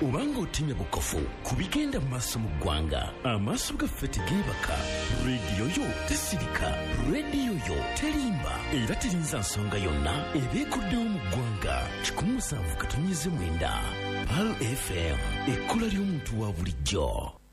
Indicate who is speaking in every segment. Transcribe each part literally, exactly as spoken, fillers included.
Speaker 1: obanga otemya bukofu kubigenda maaso mu ggwanga amaaso gaffe tegeebaka rediyo yo tesirika rediyo yo terimba era terinza nsonga yonna ebeekuddewo mu ggwanga kikumi musanvu katonnyeze mwenda Pal F M ekkola ly'omuntu wa bulijjo.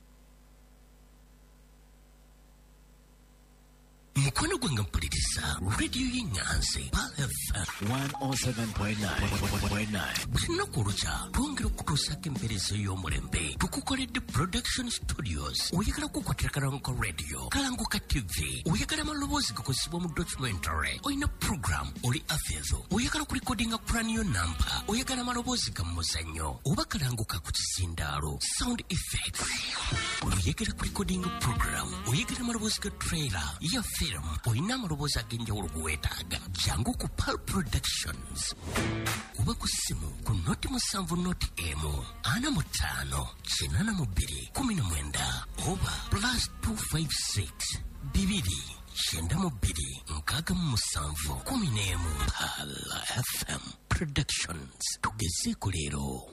Speaker 1: Mukono gwenga mpuliriza radio y'Enyanzi Pal F M
Speaker 2: one oh seven point nine.
Speaker 1: Bunaku olukya twongera okutuusaako empeereza y'omulembe tukukoledde production studios. Oyagala kukwatira kalango radio kalanguka T V, oyagala amaloboozi gakozesebwa mu documentary, oyina program oli afeezo, oyagala kulikodinga plan yo nampa, oyagala amaloboozi ga muzannyo oba kalanguka ku kizindaalo sound effects, oyagala kulikodinga program, oyagala amaloboozi ga trailer ya film, oyina amaloboozi ag'enjawulo guweetaaga, jangu ku Pal Productions. Kuba ku simu ku noti musanvu noti emu ana mu ttaano kinana mu bbiri kumi na mwenda oba plus two five six bibiri kyenda mu bbiri nkaaga mu musanvu kumi n'emu. Pal F M Productions, tugezeeko leero.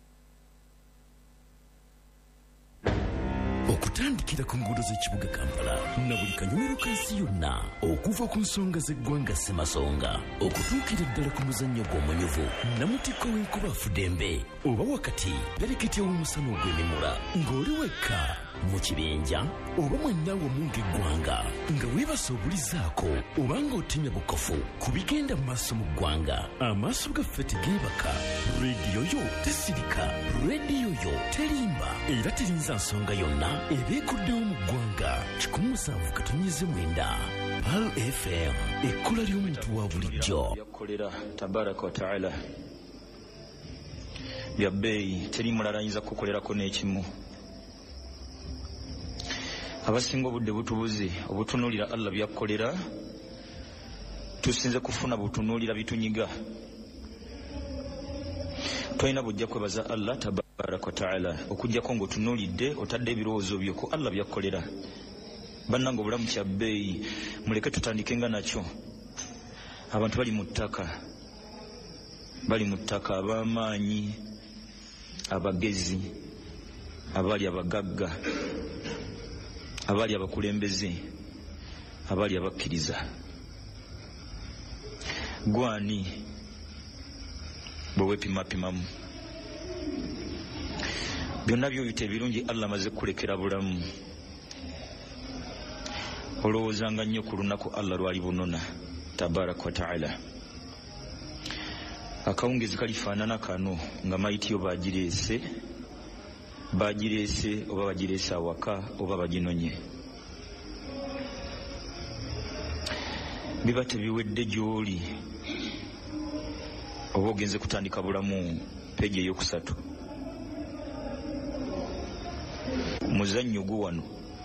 Speaker 1: Okutandikira ku nguudo z'ekibuga Kampala na buli kanyomero kansi yonna, okuva ku nsonga z'eggwanga Ssemasonga okutuukira ddala ku muzannyo gw'omunyuvu namutikko w'enkuba Fudembe, oba wakati bereketya w'omusana ogw'emimula ng'oli wekka mu kibinja oba mwenna wamu ng'eggwanga nga weebase obulizaako obanga otemya bukofu ku bigenda mu maaso mu ggwanga amaaso gaffe tegeebaka rediyo yo tesirika rediyo yo terimba era terinza nsonga yonna ebeekuddewo mu ggwanga kikumi musanvu katonnyeze mwenda. Pal F M ekkola ly'omuntu wa bulijjo.
Speaker 3: Yakolera tabaraka wa ta'ala bya bbeeyi teri mulala ayinza kukolerako n'ekimu. Abasinga obudde butubuzi obutunuulira Allah byakolera, tusinze kufuna butunuulira bitunyiga. Twalina bujja kwebaza Allah tabaraka wa ta'ala okujjako ng'otunuulidde otadde ebirowoozo byo ku Allah byakolera. Bannange obulamu kya bbeeyi, muleke tutandikenga nakyo. Abantu bali mu ttaka, bali mu ttaka ab'amaanyi, abagezi, abaali abagagga, abaali abakulembeze, abaali abakkiriza. Gwani bwe weepimapimamu byonna by'oyita ebirungi Allah amaze kulekera bulamu. Olowoozanga nnyo ku lunaku Allah lwali bunona tabaraka wa ta'ala. Akawungezi kalifaanana kano nga mayiti yo baagireese baagireese oba bagireese awaka oba baginonye. Biba tebiwedde gy'oli oba ogenze kutandika bulamu peegi ey'okusatu. Muzannyo gwo wano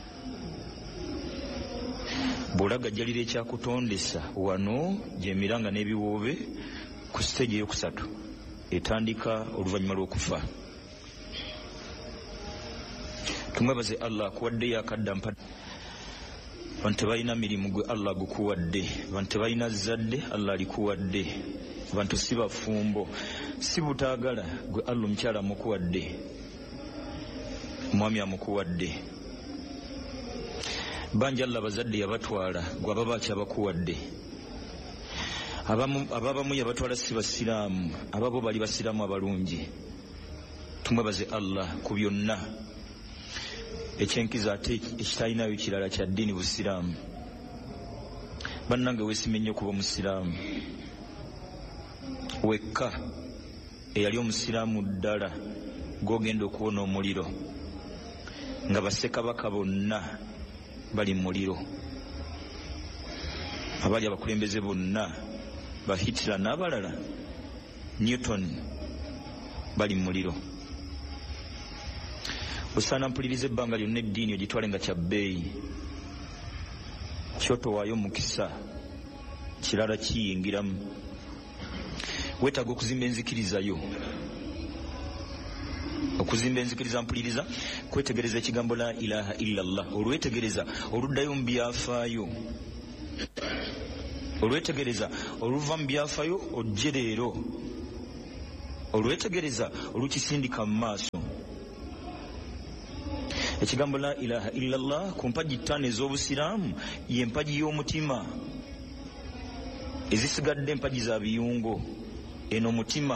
Speaker 3: bw'olaga jalira ekyakutondesa wano gy'emiranga n'ebiwoobe ku siteegi ey'okusatu etandika oluvannyuma lw'okufa. Tumwebaze Allah akuwaddeyo akadda mpa. Abantu tebalina mirimu gwe Allah gukuwadde, abantu tebalina zadde Allah alikuwadde, abantu si bafumbo si butaagala gwe Allah omukyala amukuwadde, omwami amukuwadde. Banja Allah bazadde yabatwala gwe ababa akyabakuwadde. Ababamu yabatwala si basiraamu, ababo bali basiraamu abalungi. Tumwebaze Allah ku byonna. Ekyenkiza ate ekitalinayo kirala kya ddiini busiraamu. Bannange weesime nnyo kuba omusiraamu wekka eyali omusiraamu ddala gw'ogenda okuwona omuliro nga bassekabaka bonna bali mu muliro, abaali abakulembeze bonna ba Hitler n'abalala Newton bali mu muliro. Osaana mpuliriza ebbanga lyonna eddiini ogitwale nga kya bbeeyi, kyotowaayo mukisa kirala kiyingiramu. Weetaaga okuzimba enzikirizayo. Okuzimba enzikiriza mpuliriza kwetegereza ekigambo la ilaha illallah, olwetegereza oluddayo mu byafaayo, olwetegereza oluva mu byafaayo ojje leero olwetegereza olukisindika mu maaso. Ekigambo la ilaha illallah ku mpagi ttaano ez'obusiraamu y'empagi y'omutima. Ezisigadde empagi za biyungo, eno mutima.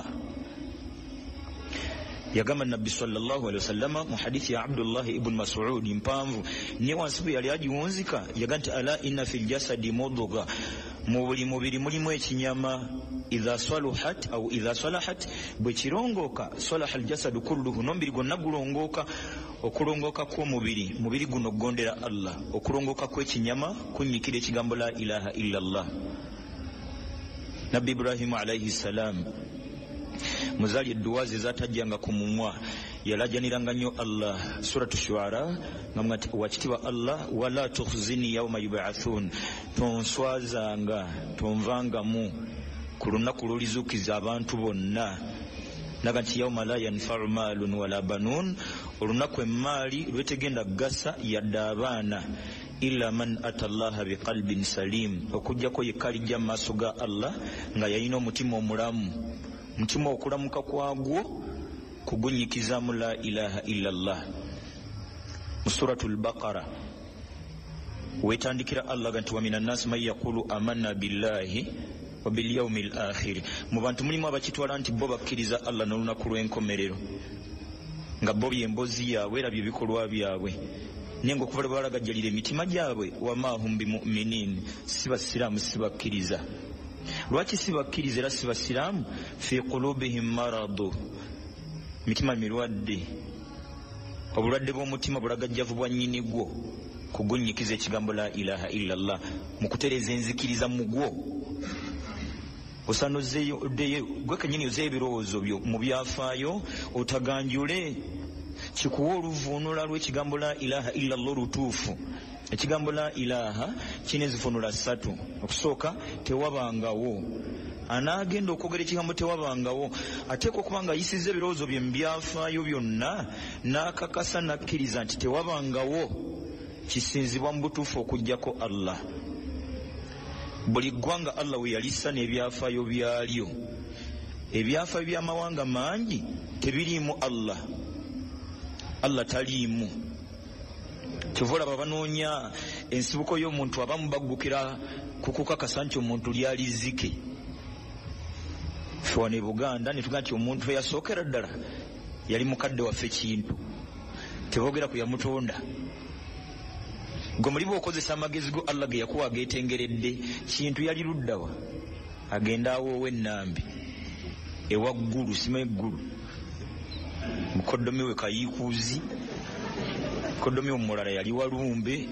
Speaker 3: Yagamba Nabbi sallallahu alaihi wasallama mu hadithi ya Abdullah ibn Mas'ud mpanvu, ne wansi bwe yali agiwunzika yaga nti ala inna fil jasadi mudgha, mu buli mubiri mulimu ekinyama, idha saluhat au idha salahat, bwe kirongoka salaha aljasadu kulluhu, nombiri gwonna gulongoka. Okulongoka kw'omubiri, mubiri guno gondera Allah. Okulongoka kw'ekinyama kunyikira ekigambo la ilaha illallah. Nabbi Ibrahim alayhi salam muzali edduwa ze zatajjanga ku mumwa, yalajaniranga nnyo Allah. Suratu Shuara nga wakitibwa Allah, wala tukhzini yawma yub'athun, tonswazanga tonvangamu ku lunaku lw'olizuukiza abantu bonna. Naga nti yawma la yanfa'u maalun wala banuun, olunaku emmaali lwetegenda gasa yadde abaana, illa man ata Allaha biqalbin salim, okujjako yekka alijja mu maaso ga Allah nga yalina omutima omulamu. Mutima okulamuka kwagwo kugunyikiza mu la ilaha illallah. Mu suratul Baqara wetandikira Allah ganti wa minan nas man yaqulu amanna billahi wa bil yawmil akhir, mu bantu mulimu abakitwala nti bo bakkiriza Allah n'olunaku lw'enkomerero, nga bo byembozi yaabwe era byebikolwa byabwe, naye ng'okuva lwe balagajjalira emitima gyabwe, wama hum bimuminin, si basiraamu, si bakkiriza. Lwaki si bakkiriza era si basiraamu? Fi qulubihim maradu, mitima mirwadde. Obulwadde bw'omutima bulagajjavu bwa nnyini gwo kugunyikiza ekigambo la ilaha illallah, mu kutereeza enzikiriza mu gwo. Osano zeyo de gwe kenyini ozeyo ebirowoozo byo mu byafaayo, otaganjule kikuwa oluvuunula lw'ekigambo la ilaha illallah olutuufu. Ekigambo la ilaha kina enzivuunula ssatu. Okusooka, tewabangawo. Anaagenda okwogera ekigambo tewabangawo ateekwa okuba nga ayisizza ebirowoozo bye mu byafaayo byonna, n'akakasa n'akkiriza nti tewabangawo kisinzibwa mu butuufu okuggyako Allah. Buli ggwanga Allah we yalissa n'ebyafaayo byalyo. Ebyafaayo by'amawanga mangi tebiriimu Allah. Allah taliimu. Kyova olaba banoonya ensibuko y'omuntu abamu baggukira ku kukakasa nti omuntu lyali zike. Ffe wano e Buganda ne tugaa nti omuntu eyasookera ddala yali mukadde waffe Kintu. Teboogera ku yamutonda. Gwe muli bw'okozesa amagezi go Allah ge yakuwa ageetengeredde, Kintu yali luddawa? Agenda awoowa ennambi ewaggulu, sima eggulu. Mukoddomi we Kayiikuuzi, mukoddomi omulala yali Walumbe.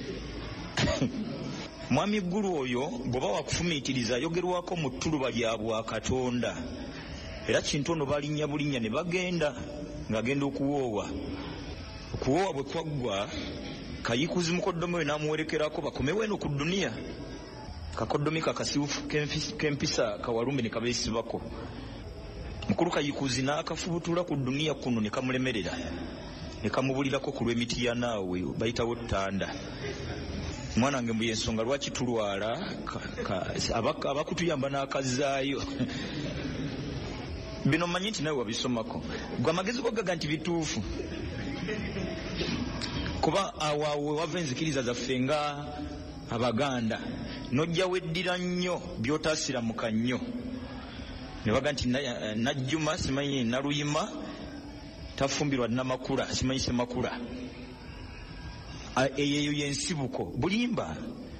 Speaker 3: Mwami ggulu oyo bw'oba wakufumiitiriza ayogerwako mu ttuluba lya Bwakatonda. Era Kintu ono balinnya bulinnya ne bagenda ng'agenda okuwoowa. Okuwoowa bwe kwaggwa, Kayiikuuzi mukoddomi we n'amuwerekerako bakomewo eno ku duniya. Kakoddomi kakasibufu k'empisa Kawalumbe ne kabeesibako. Mukulu Kayiikuuzi n'akafubutula ku duniya kuno ne kamulemerera, ne kamubulirako ku lw'emiti ya naawe bayitawo ttanda. Mwana wange mbuye ensonga lwaki tulwala, abakutuyamba n'akazaayo. Bino mmanyi nti nawe wabisomako. Gwe amagezi go gaga nti bituufu. Kuba awawe wava enzikiriza zaffe nga Abaganda, nojja weddira nnyo by'otaasiramuka nnyo. Ne baga nti Najjuma simanyi Naluyima tafumbirwa Namakula simanyi Semakula. Eyo y'ensibuko. Bulimba